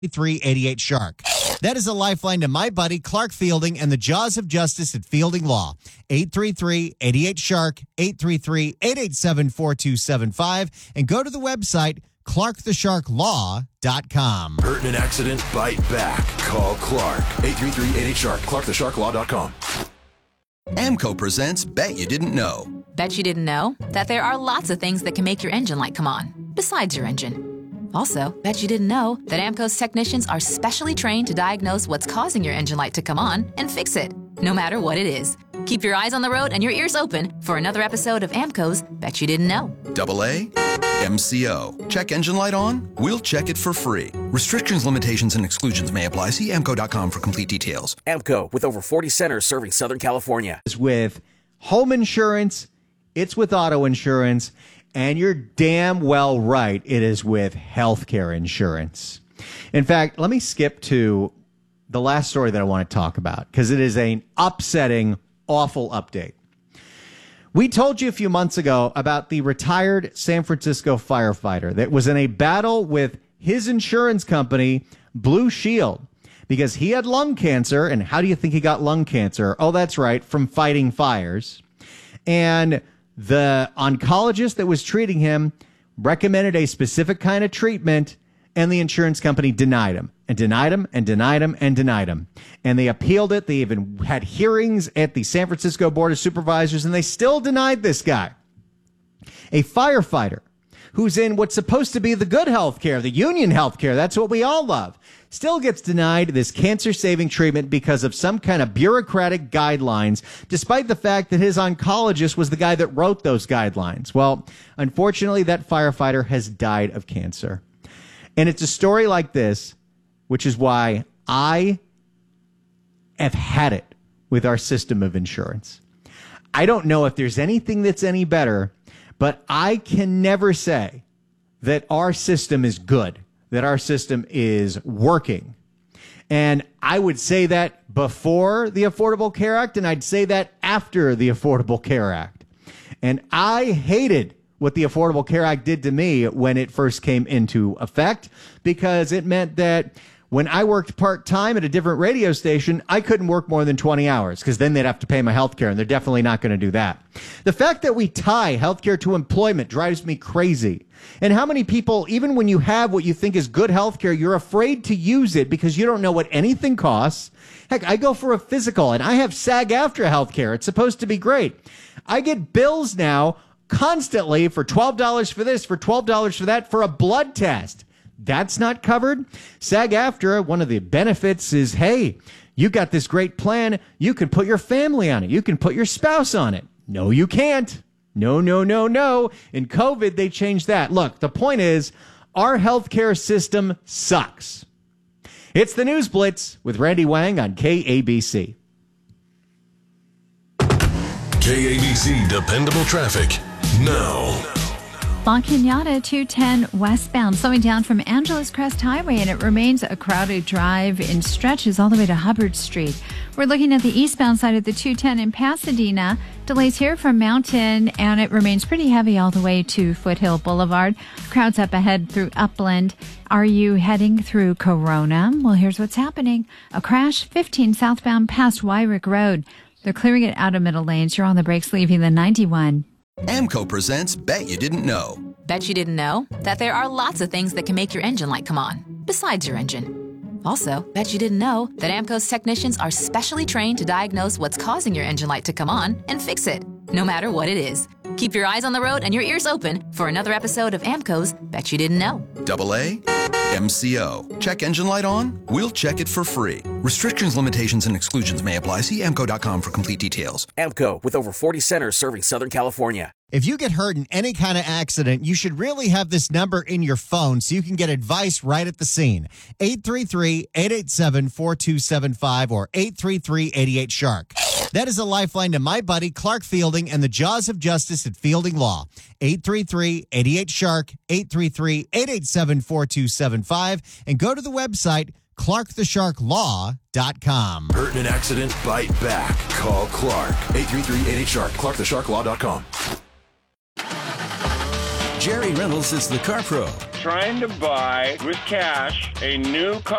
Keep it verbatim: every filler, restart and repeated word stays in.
three eighty-eight Shark. That is a lifeline to my buddy Clark Fielding and the Jaws of Justice at Fielding Law. eight three three, eight eight, SHARK, eight three three, eight eight seven, four two seven five, and go to the website clark the shark law dot com. Hurt in an accident? Bite back. Call Clark. eight three three, eight eight, SHARK. clark the shark law dot com. AMCO presents Bet You Didn't Know. Bet you didn't know that there are lots of things that can make your engine light come on, besides your engine. Also, bet you didn't know that AMCO's technicians are specially trained to diagnose what's causing your engine light to come on and fix it, no matter what it is. Keep your eyes on the road and your ears open for another episode of AMCO's Bet You Didn't Know. Double A, M C O. Check engine light on? We'll check it for free. Restrictions, limitations, and exclusions may apply. See A M C O dot com for complete details. AMCO, with over forty centers serving Southern California. It's with home insurance, it's with auto insurance, and you're damn well right, it is with healthcare insurance. In fact, let me skip to the last story that I want to talk about, because it is an upsetting, awful update. We told you a few months ago about the retired San Francisco firefighter that was in a battle with his insurance company, Blue Shield, because he had lung cancer. And how do you think he got lung cancer? Oh, that's right, from fighting fires. And the oncologist that was treating him recommended a specific kind of treatment, and the insurance company denied him and denied him and denied him and denied him. And they appealed it. They even had hearings at the San Francisco Board of Supervisors, and they still denied this guy, a firefighter who's in what's supposed to be the good health care, the union health care. That's what we all love. Still gets denied this cancer-saving treatment because of some kind of bureaucratic guidelines, despite the fact that his oncologist was the guy that wrote those guidelines. Well, unfortunately, that firefighter has died of cancer. And it's a story like this, which is why I have had it with our system of insurance. I don't know if there's anything that's any better, but I can never say that our system is good, that our system is working. And I would say that before the Affordable Care Act, and I'd say that after the Affordable Care Act. And I hated what the Affordable Care Act did to me when it first came into effect, because it meant that when I worked part-time at a different radio station, I couldn't work more than twenty hours, because then they'd have to pay my health care, and they're definitely not going to do that. The fact that we tie health care to employment drives me crazy. And how many people, even when you have what you think is good health care, you're afraid to use it because you don't know what anything costs. Heck, I go for a physical, and I have SAG-AFTRA health care. It's supposed to be great. I get bills now constantly for twelve dollars for this, for twelve dollars for that, for a blood test. That's not covered. SAG-AFTRA, one of the benefits is, hey, you got this great plan. You can put your family on it. You can put your spouse on it. No, you can't. No, no, no, no. In COVID, they changed that. Look, the point is, our healthcare system sucks. It's the News Blitz with Randy Wang on K A B C. K A B C Dependable Traffic now. La Cañada two ten westbound, slowing down from Angeles Crest Highway, and it remains a crowded drive in stretches all the way to Hubbard Street. We're looking at the eastbound side of the two ten in Pasadena. Delays here from Mountain, and it remains pretty heavy all the way to Foothill Boulevard. Crowds up ahead through Upland. Are you heading through Corona? Well, here's what's happening. A crash, fifteen southbound past Wyrick Road. They're clearing it out of middle lanes. You're on the brakes leaving the ninety-one. AMCO presents Bet You Didn't Know. Bet you didn't know that there are lots of things that can make your engine light come on, besides your engine. Also, bet you didn't know that AMCO's technicians are specially trained to diagnose what's causing your engine light to come on and fix it, no matter what it is. Keep your eyes on the road and your ears open for another episode of AMCO's Bet You Didn't Know. Double A, M C O. Check engine light on? We'll check it for free. Restrictions, limitations, and exclusions may apply. See A M C O dot com for complete details. AMCO, with over forty centers serving Southern California. If you get hurt in any kind of accident, you should really have this number in your phone so you can get advice right at the scene. eight three three, eight eight seven, four two seven five or eight three three, eight eight, SHARK. That is a lifeline to my buddy Clark Fielding and the Jaws of Justice at Fielding Law. eight three three, eight eight, SHARK, eight three three, eight eight seven, four two seven five, and go to the website clark the shark law dot com. Hurt in an accident? Bite back. Call Clark. eight three three, eight eight, SHARK. clark the shark law dot com. Jerry Reynolds is the Car Pro. Trying to buy with cash a new car.